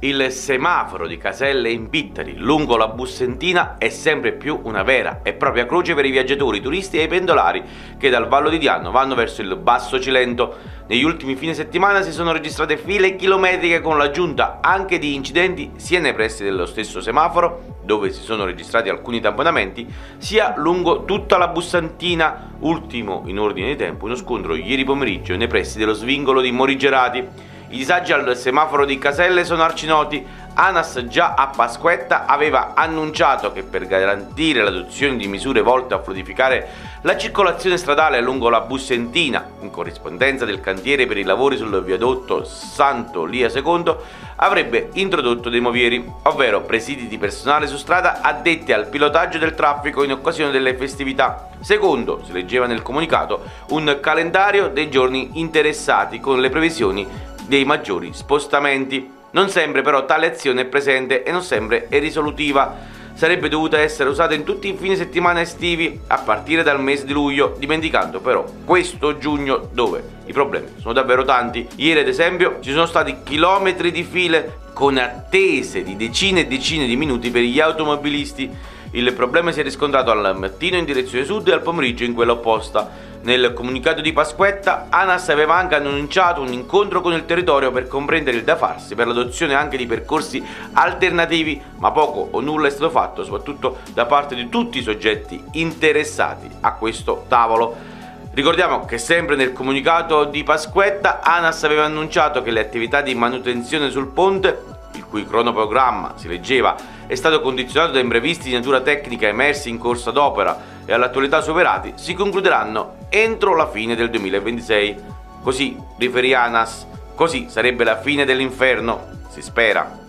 Il semaforo di Caselle in Pitteri, lungo la Bussentina, è sempre più una vera e propria croce per i viaggiatori, turisti e i pendolari che dal Vallo di Diano vanno verso il Basso Cilento. Negli ultimi fine settimana si sono registrate file chilometriche con l'aggiunta anche di incidenti sia nei pressi dello stesso semaforo, dove si sono registrati alcuni tamponamenti, sia lungo tutta la Bussentina. Ultimo in ordine di tempo uno scontro ieri pomeriggio nei pressi dello svincolo di Morigerati. I disagi al semaforo di Caselle sono arcinoti. ANAS già a Pasquetta aveva annunciato che per garantire l'adozione di misure volte a fluidificare la circolazione stradale lungo la Bussentina, in corrispondenza del cantiere per i lavori sul viadotto Santo Lia II, avrebbe introdotto dei movieri, ovvero presidi di personale su strada addetti al pilotaggio del traffico in occasione delle festività. Secondo, si leggeva nel comunicato, un calendario dei giorni interessati con le previsioni dei maggiori spostamenti. Non sempre però tale azione è presente e non sempre è risolutiva. Sarebbe dovuta essere usata in tutti i fine settimana estivi a partire dal mese di luglio, dimenticando però questo giugno dove i problemi sono davvero tanti. Ieri ad esempio ci sono stati chilometri di file con attese di decine e decine di minuti per gli automobilisti. Il problema si è riscontrato al mattino in direzione sud e al pomeriggio in quella opposta. Nel comunicato di Pasquetta, ANAS aveva anche annunciato un incontro con il territorio per comprendere il da farsi per l'adozione anche di percorsi alternativi, ma poco o nulla è stato fatto, soprattutto da parte di tutti i soggetti interessati a questo tavolo. Ricordiamo che sempre nel comunicato di Pasquetta, ANAS aveva annunciato che le attività di manutenzione sul ponte, il cui cronoprogramma, si leggeva, è stato condizionato da imprevisti di natura tecnica emersi in corso d'opera e all'attualità superati, si concluderanno entro la fine del 2026. Così riferì ANAS, così sarebbe la fine dell'inferno, si spera.